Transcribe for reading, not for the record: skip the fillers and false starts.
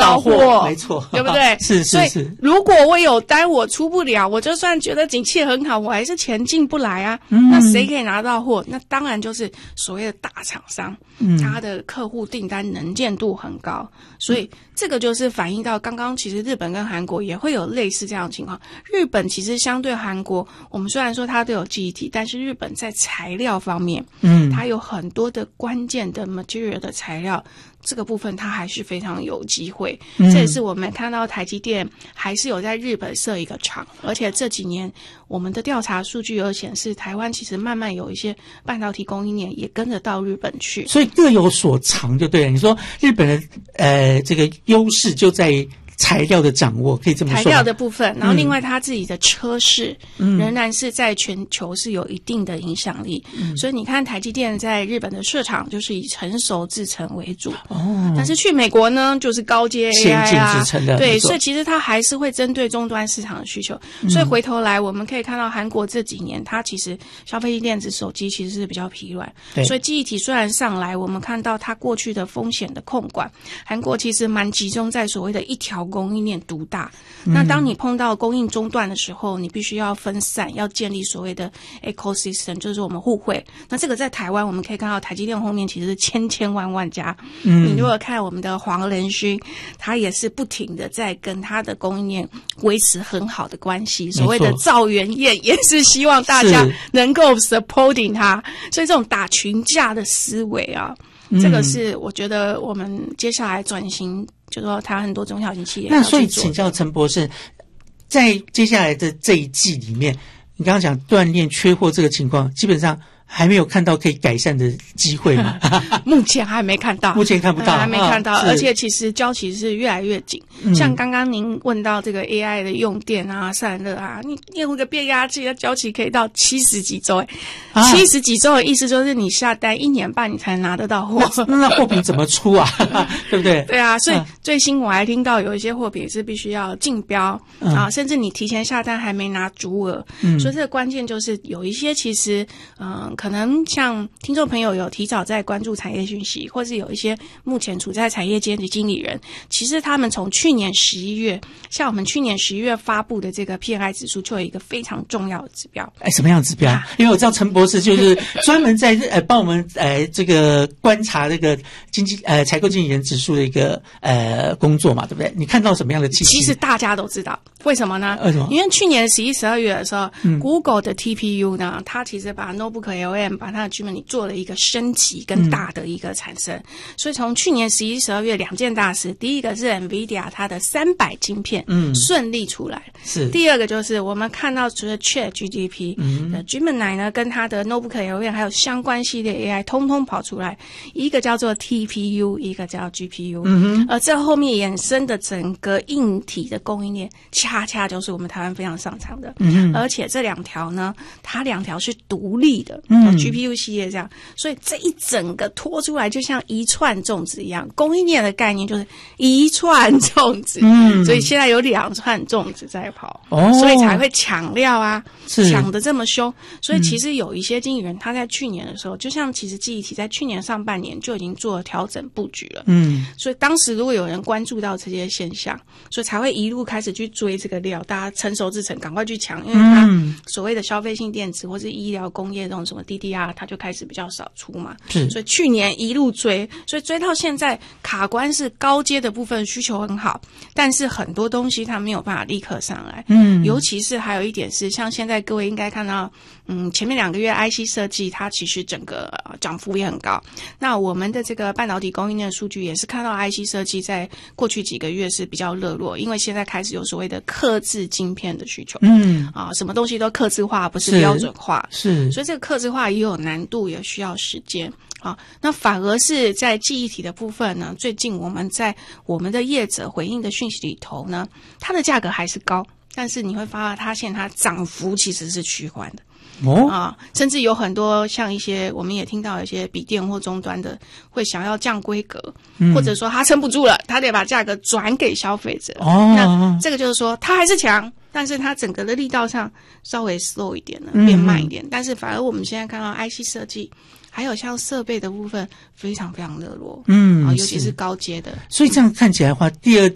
到货， 没错， 对不对？ 是。 所以如果我有单我出不了，我就算觉得景气很好，我还是前进不来啊。那谁可以拿到货？那当然就是所谓的大厂商，他的客户订单能见度很高，所以这个就是反映到刚刚其实日本跟韩国也会有类似这样的情况。日本其实相对韩国，我们虽然说它都有记忆体，但是日本在材料方面，它有很多的关键的 material 的材料，这个部分它还是非常有机会。这也是我们看到台积电还是有在日本设一个厂，而且这几年我们的调查数据有显示，台湾其实慢慢有一些半导体供应链也跟着到日本去， 所以各有所长就对了。你说日本的这个优势就在于材料的掌握，可以这么说。 材料的部分，然后另外它自己的车市仍然是在全球是有一定的影响力。所以你看台积电在日本的设厂就是以成熟制程为主，但是去美国呢就是高阶 AI 先进制程的， 对，所以其实它还是会针对终端市场的需求。所以回头来我们可以看到韩国这几年它其实消费性电子手机其实是比较疲软，所以记忆体虽然上来，我们看到它过去的风险的控管，韩国其实蛮集中在所谓的一条供应链独大。那当你碰到供应中断的时候，你必须要分散，要建立所谓的 ecosystem， 就是我们互惠。那这个在台湾我们可以看到台积电后面其实是千万家。你如果看我们的黄仁勋，他也是不停的在跟他的供应链维持很好的关系，所谓的造园业也是希望大家能够 supporting 他，所以这种打群架的思维啊，这个是我觉得我们接下来转型，就说台湾很多中小型企业。 那所以请教陈博士，在接下来的这一季里面，你刚刚讲锻炼缺货这个情况，基本上还没有看到可以改善的机会吗？ 目前还没看到， 目前看不到， 还没看到，而且其实交期是越来越紧。像刚刚您问到这个 AI 的用电啊、散热啊，你用一个变压器，它交期可以到70几周，70几周的意思就是你下单1年半你才拿得到货。 那货品怎么出啊？对不对？ 对啊，所以最新我还听到有一些货品是必须要竞标啊，甚至你提前下单还没拿足额。所以这个关键就是有一些其实可能像听众朋友有提早在关注产业讯息，或是有一些目前处在产业间的经理人，其实他们从去年11月，像我们去年11月发布的这个 PMI 指数，就有一个非常重要的指标。 什么样的指标？因为我知道陈博士就是专门在帮我们这个观察这个采购经理人指数的一个工作嘛，对不对？你看到什么样的气息？ 其实大家都知道，为什么呢？ 为什么？ 因为去年11、12月的时候，Google 的 TPU 呢，它其实把 Notebook LM 把它的 GPU 做了一个升级跟大的一个产生，所以从去年11、12月2件大事，第一个是 NVIDIA 它的300晶片顺利出来，是第二个就是我们看到除了 ChatGPT 的 Gemini 呢，跟它的 Notebook LM 还有相关系列 AI 通通跑出来，一个叫做 TPU， 一个叫 GPU，而这后面衍生的整个硬体的供应链，恰恰就是我们台湾非常擅长的，而且这两条呢，它两条是独立的，GPU 系列这样，所以这一整个拖出来就像一串粽子一样，供应链的概念就是一串粽子，所以现在有2串粽子在跑，所以才会抢料啊，抢得这么凶。所以其实有一些经纪人他在去年的时候，就像其实记忆体在去年上半年就已经做了调整布局了，所以当时如果有人关注到这些现象，所以才会一路开始去追这个料，大家成熟制程赶快去抢，因为它所谓的消费性电子或是医疗工业这种什么 DDR 它就开始比较少出嘛，所以去年一路追，所以追到现在卡关是高阶的部分需求很好，但是很多东西它没有办法立刻上来，尤其是还有一点是像现在各位应该看到前面2个月 IC 设计它其实整个涨幅也很高，那我们的这个半导体供应链的数据也是看到 IC 设计在过去几个月是比较热络，因为现在开始有所谓的客制晶片的需求，什么东西都客制化不是标准化，是，所以这个客制化也有难度，也需要时间。那反而是在记忆体的部分呢，最近我们在我们的业者回应的讯息里头呢，它的价格还是高，但是你会发现它涨幅其实是趋缓的。甚至有很多像一些我们也听到一些笔电或终端的会想要降规格，或者说他撑不住了，他得把价格转给消费者。那这个就是说他还是强，但是它整个的力道上稍微 slow 一点了，变慢一点。但是反而我们现在看到 IC 设计还有像设备的部分非常非常热络，尤其是高阶的。 所以这样看起来的话，第二